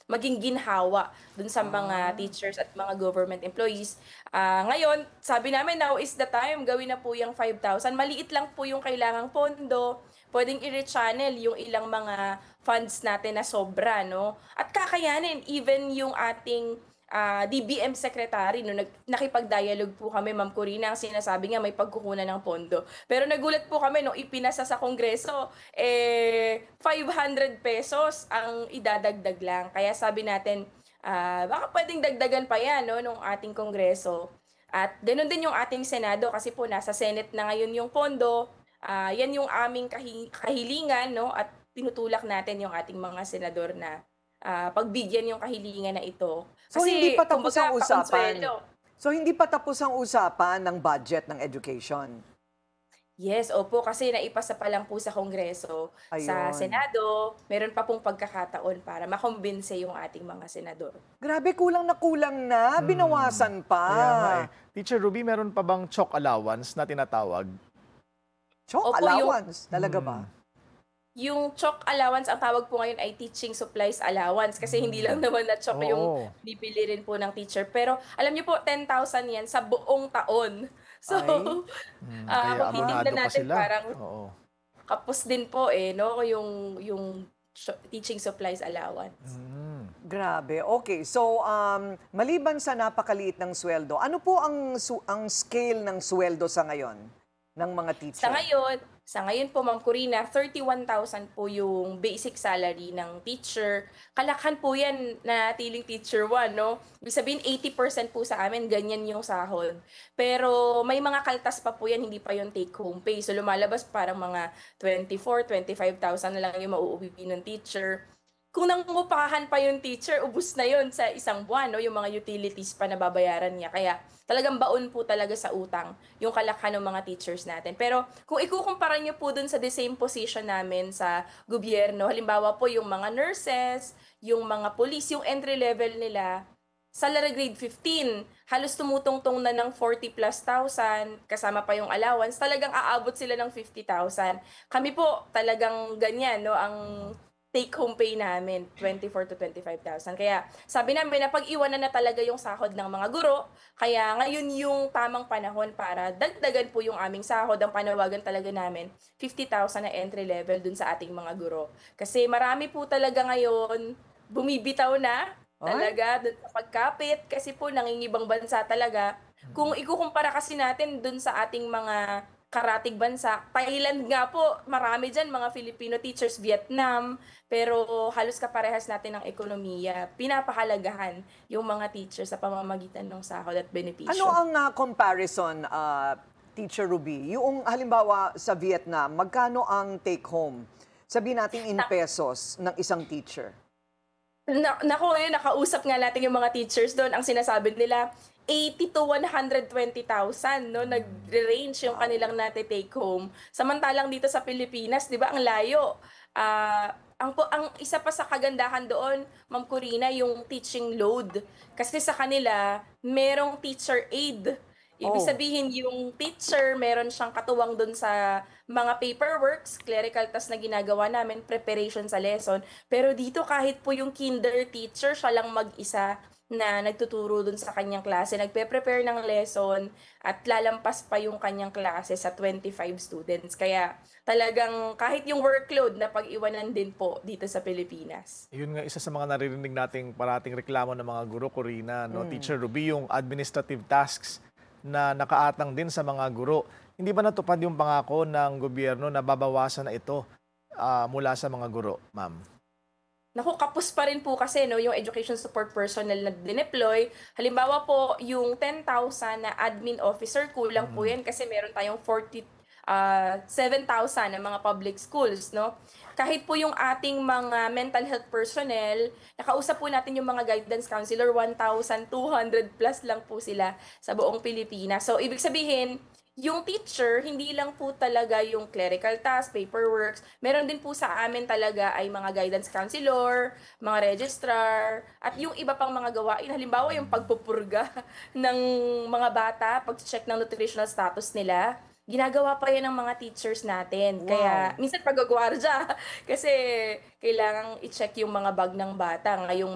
maging ginhawa dun sa mga Ah, teachers at mga government employees. Ngayon, sabi namin now is the time, gawin na po yung 5,000. Maliit lang po yung kailangang pondo, puwedeng i-rechannel yung ilang mga funds natin na sobra 'no, at kakayanin even yung ating DBM secretary 'no, nakipag-dialogue po kami, Ma'am Corina, ang sinasabi niya may pagkukunan ng pondo. Pero nagulat po kami nung ipinasa sa Kongreso, ₱500 ang idadagdag lang. Kaya sabi natin, baka puwedeng dagdagan pa 'yan 'no, nung ating Kongreso. At gano'n din yung ating Senado kasi po nasa Senate na ngayon yung pondo. 'Yan yung aming kahilingan 'no, at tinutulak natin yung ating mga senador na, pagbigyan yung kahilingan na ito. so hindi Kasi pa tapos ang kumbaga usapan. pakonsuelo. So hindi pa tapos ang usapan ng budget ng education? Yes, opo, kasi naipasa pa lang po sa Kongreso. Sa Ayun. Senado, meron pa pong pagkakataon para makumbinse yung ating mga senador. Grabe, kulang na, Hmm, binawasan pa. kaya nga eh. Teacher Ruby, meron pa bang chalk allowance na tinatawag? Chalk Opo, yung allowance, talaga ba? Hmm, Yung chalk allowance, ang tawag po ngayon ay teaching supplies allowance kasi hindi lang hmm. naman na chalk yung Oo. bibili rin po ng teacher. Pero alam niyo po 10,000 yan sa buong taon. So, Ay, Kaya kung abonado titignan pa natin sila. parang Oo. kapos din po, 'no, yung teaching supplies allowance. Hmm. grabe. Okay, so maliban sa napakaliit ng sweldo, ano po ang scale ng sweldo sa ngayon ng mga Sa teacher? ngayon sa ngayon po, Ma'am Corina, 31,000 po yung basic salary ng teacher. Kalakhan po 'yan nanatiling teacher 1 'no. Ibig sabihin 80% po sa amin ganyan yung sahod. Pero may mga kaltas pa po 'yan, hindi pa yung take home pay. So lumalabas parang mga 24,000 to 25,000 na lang yung mauuwi ng teacher. Kung nangungupahan pa yung teacher, ubos na yun sa isang buwan 'no, yung mga utilities pa na babayaran niya. Kaya talagang baon po talaga sa utang yung kalakhan ng mga teachers natin. Pero kung ikukumpara niyo po dun sa the same position namin sa gobyerno, halimbawa po yung mga nurses, yung mga police, yung entry level nila, salary grade 15, halos tumutungtong na ng 40,000+ kasama pa yung allowance, talagang aabot sila ng 50,000. Kami po talagang ganyan 'no, ang take home pay namin 24,000 to 25,000. Kaya sabi namin napag-iwanan na talaga yung sahod ng mga guro, kaya ngayon yung tamang panahon para dagdagan po yung aming sahod. Ang panawagan talaga namin 50,000 na entry level dun sa ating mga guro. Kasi marami po talaga ngayon bumibitaw na Ay, talaga dun sa pagkapit kasi po nangingibang bansa talaga. Kung ikukumpara kasi natin dun sa ating mga karatig bansa, Thailand nga po, marami diyan mga Filipino teachers, Vietnam, pero halos kaparehas natin ng ekonomiya. Pinapahalagahan yung mga teachers sa pamamagitan ng sahod at ano benepisyo. ang comparison, Teacher Ruby? Yung halimbawa sa Vietnam, magkano ang take home? Sabihin natin in pesos ng isang teacher. Naku, ngayon nakausap nga natin yung mga teachers do'n, ang sinasabi nila 80,000 to 120,000 'no, nagre-range yung Wow. kanilang nate-take home. Samantalang dito sa Pilipinas 'di ba ang layo. Ang isa pa sa kagandahan doon, Ma'am Corina, yung teaching load. Kasi sa kanila merong teacher aid. Ibig Oh, sabihin yung teacher meron siyang katuwang do'n sa mga paperworks, clerical task na ginagawa namin, preparation sa lesson. Pero dito kahit po yung kinder teacher, siya lang mag-isa na nagtuturo dun sa kanyang klase, nagpe-prepare ng lesson at lalampas pa yung kanyang klase sa 25 students. Kaya talagang kahit yung workload na pag-iwanan din po dito sa Pilipinas. Yun nga isa sa mga naririnig nating parating reklamo ng mga guro, Corina, no? mm. Teacher Ruby, yung administrative tasks na nakaatang din sa mga guro. Hindi ba natupad yung pangako ng gobyerno na babawasan na ito mula sa mga guro, ma'am? Naku, kapos pa rin po kasi 'no, yung education support personnel na dineploy. Halimbawa po, yung 10,000 na admin officer, kulang po Mm. 'yan kasi meron tayong 7,000 na mga public schools 'no. Kahit po yung ating mga mental health personnel, nakausap po natin yung mga guidance counselor, 1,200+ lang po sila sa buong Pilipinas. So, ibig sabihin, yung teacher, hindi lang po talaga yung clerical task, paperworks, meron din po sa amin talaga ay mga guidance counselor, mga registrar, at yung iba pang mga gawain. Halimbawa, yung pagpupurga ng mga bata, pag-check ng nutritional status nila, ginagawa pa yan ng mga teachers natin. Kaya Wow. minsan pagwawardya kasi kailangang i-check yung mga bag ng bata. Ngayong